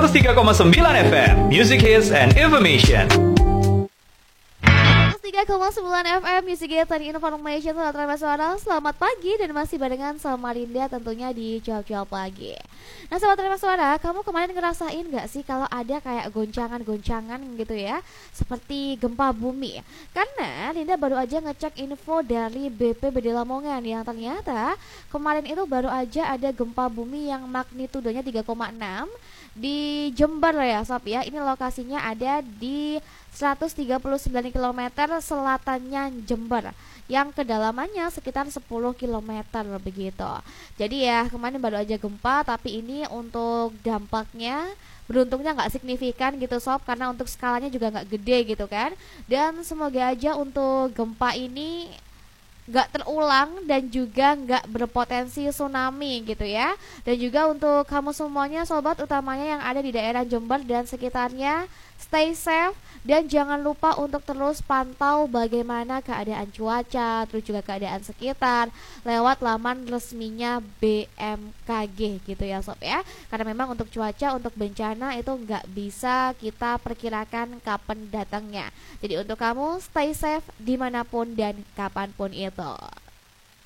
103,9 FM, Music Hits and Information. 3,9 FM Music Hits and Information. Selamat suara, selamat pagi dan masih barengan sama Linda tentunya di Cuap-Cuap Pagi. Nah sobat terima suara, kamu kemarin ngerasain gak sih kalau ada kayak goncangan-goncangan gitu ya, seperti gempa bumi? Karena Linda baru aja ngecek info dari BPBD Lamongan yang ternyata kemarin itu baru aja ada gempa bumi yang magnitudenya 3,6 di Jember ya sob ya. Ini lokasinya ada di 139 km selatannya Jember yang kedalamannya sekitar 10 km begitu. Jadi ya kemarin baru aja gempa, tapi ini untuk dampaknya beruntungnya nggak signifikan gitu sob, karena untuk skalanya juga nggak gede gitu kan. Dan semoga aja untuk gempa ini nggak terulang dan juga nggak berpotensi tsunami gitu ya. Dan juga untuk kamu semuanya sobat, utamanya yang ada di daerah Jember dan sekitarnya, stay safe dan jangan lupa untuk terus pantau bagaimana keadaan cuaca, terus juga keadaan sekitar lewat laman resminya BMKG gitu ya sob ya. Karena memang untuk cuaca, untuk bencana itu nggak bisa kita perkirakan kapan datangnya. Jadi untuk kamu stay safe dimanapun dan kapanpun itu.